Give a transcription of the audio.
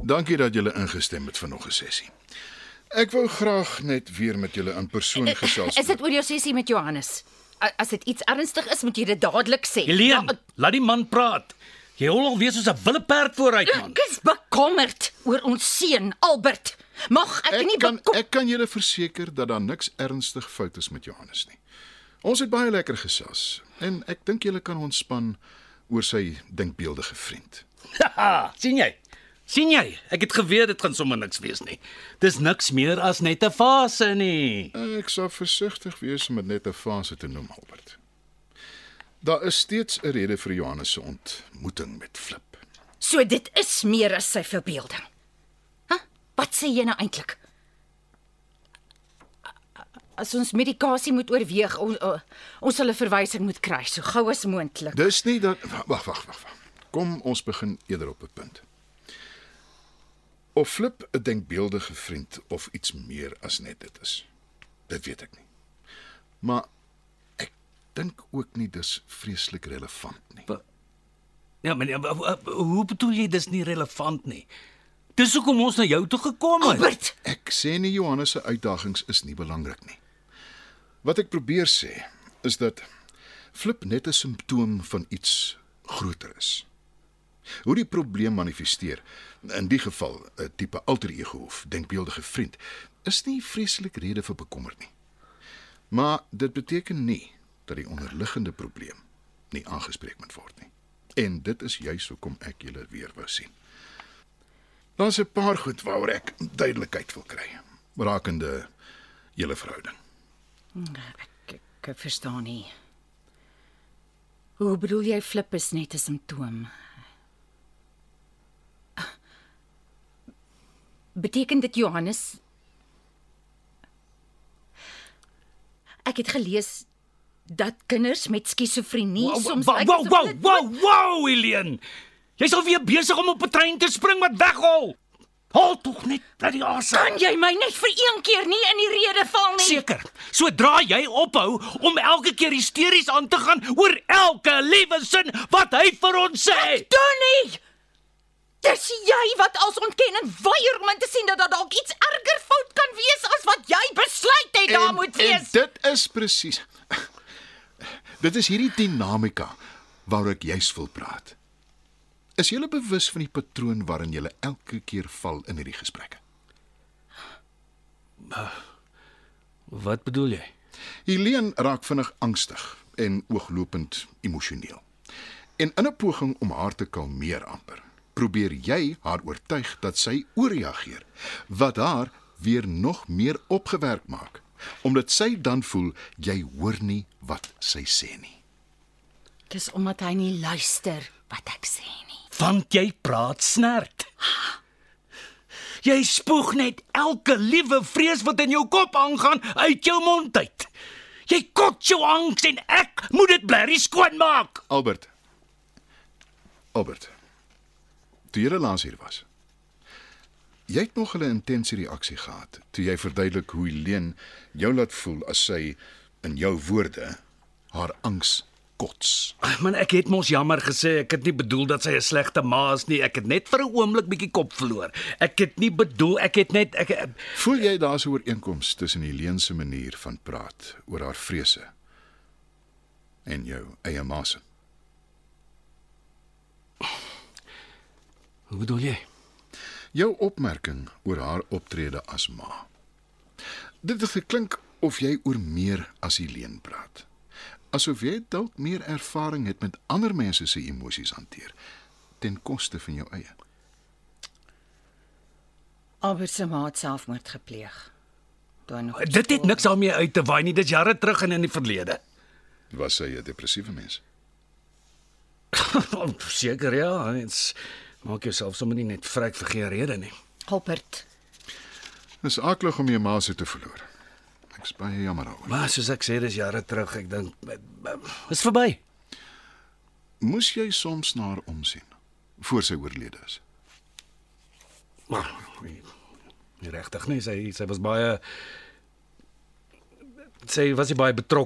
Dankie dat julle ingestem het vir nog 'n sessie. Ek wou graag net weer met julle in persoon gesels. Is dit oor jou sessie met Johannes? As dit iets ernstig is, moet jy dit dadelik sê. Helene, laat die man praat. Jy hol alweer soos 'n willeperd vooruit, man. Ek is bekommerd oor ons seun, Albert. Mag ek nie Ek kan julle verseker dat daar niks ernstig fout is met Johannes nie. Ons het baie lekker gesels en ek dink julle kan ontspan oor sy denkbeeldige vriend. Haha, sien jy? Sien jy? Ek het geweet dit gaan sommer niks wees nie. Dis niks meer as net 'n fase nie. Ek sou versigtig wees om dit net 'n fase te noem, Albert. Daar is steeds 'n rede vir Johannes se ontmoeting met Flip. So dit is meer as sy verbeelding. Wat sê jy nou eintlik? As ons medikasie moet oorweeg, ons sal 'n verwysing moet kry, so gou as moontlik. Dis nie dat wag. Kom ons begin eerder op 'n punt. Of Flip 'n denkbeeldige vriend of iets meer as net dit is. Dit weet ek nie. Maar ek dink ook nie dis vreeslik relevant nie. Ja, maar hoe bedoel jy dis nie relevant nie? Dis hoekom ons na jou toe gekom het. Albert! Ek sê nie Johannes se uitdagings is nie belangrik nie. Wat ek probeer sê is dat Flip net 'n simptoom van iets groter is. Hoe die probleem manifesteer, in die geval 'n tipe alter ego of denkbeeldige vriend, is nie vreeslik rede vir bekommer nie. Maar dit beteken nie dat die onderliggende probleem nie aangespreek moet word nie. En dit is juis hoekom ek julle weer wou sien. Daar's 'n paar goed waaroor ek duidelikheid wil kry, rakende julle verhouding. Ek verstaan nie. Hoe bedoel jy Flip is net 'n simptoom? Beteken dit Johannes? Ek het gelees dat kinders met skizofrenie soms Wow, Helene. Jy's al weer besig om op 'n trein te spring wat weghol. Haal tog net dat die asem. Kan jy my net vir een keer nie in die rede val nie? Seker. Sodra jy ophou om elke keer hysteries aan te gaan oor elke liewe sin wat hy vir ons sê. Ek doen nie. Dis jy wat als ontken en weier om in te sien dat daar dalk iets erger fout kan wees as wat jy besluit het daar moet wees. En dit is presies. Dit is hierdie dinamika waaroor ek juis wil praat. Is julle bewus van die patroon waarin julle elke keer val in hierdie gesprekke? Wat bedoel jy? Helene raak vinnig angstig en ooglopend emosioneel. En in 'n poging om haar te kalmeer amper, probeer jy haar oortuig dat sy ooreageer, wat haar weer nog meer opgewerk maak, omdat sy dan voel jy hoor nie wat sy sê nie. Dis omdat hy nie luister wat ek sê nie. Want jy praat snert. Jy spoeg net elke liewe vrees wat in jou kop aangaan uit jou mond uit. Jy kot jou angs en ek moet dit blerrie skoonmaak. Albert, toe jy laas hier was, jy het nog 'n intense reaksie gehad toe jy verduidelik hoe Helene jou laat voel as sy, in jou woorde, haar angs kots. Man, ek het mos jammer gesê, ek het nie bedoel dat sy 'n slegte ma is nie. Ek het net vir 'n oomblik bietjie kop verloor. Ek het nie bedoel, Voel jy daar 'n ooreenkoms tussen Helene se manier van praat oor haar vrese en jou eie ma se? Hoe bedoel jy? Jou opmerking oor haar optrede as ma. Dit het geklink of jy oor meer as Helene praat. Asof jy dalk meer ervaring het met ander mense se emosies hanteer, ten koste van jou eie. Albert se ma het selfmoord gepleeg. Dit het niks daarmee uit te waai nie, dis jare terug en in die verlede. Was sy 'n depressiewe mens? Seker ja, mens maak jouself sommer nie net vrek vir geen rede nie. Albert, Dis aklig om jou ma se te verloor. Ek's baie jammer daaroor. Maar soos ek sê, dis jare terug, ek dink is verby. Moes jy soms na haar omsien voor sy oorlede is? Maar nie regtig nie, sy was baie betrokke